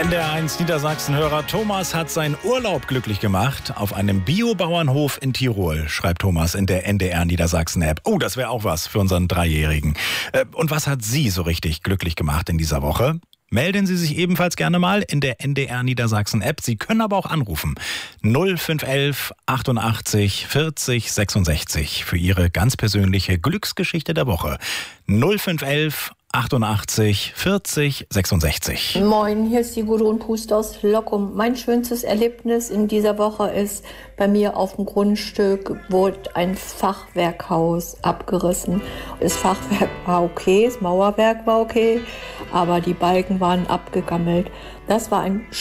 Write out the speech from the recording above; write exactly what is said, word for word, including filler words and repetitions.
N D R eins Niedersachsen-Hörer Thomas hat seinen Urlaub glücklich gemacht auf einem Biobauernhof in Tirol, schreibt Thomas in der N D R Niedersachsen-App. Oh, das wäre auch was für unseren Dreijährigen. Und was hat Sie so richtig glücklich gemacht in dieser Woche? Melden Sie sich ebenfalls gerne mal in der N D R Niedersachsen-App. Sie können aber auch anrufen. null fünf elf achtundachtzig vierzig sechsundsechzig für Ihre ganz persönliche Glücksgeschichte der Woche. null fünf elf achtundachtzig vierzig sechsundsechzig. Moin, hier ist die Gudrun Puster aus Lockum. Mein schönstes Erlebnis in dieser Woche ist, bei mir auf dem Grundstück wurde ein Fachwerkhaus abgerissen. Das Fachwerk war okay, das Mauerwerk war okay, aber die Balken waren abgegammelt. Das war ein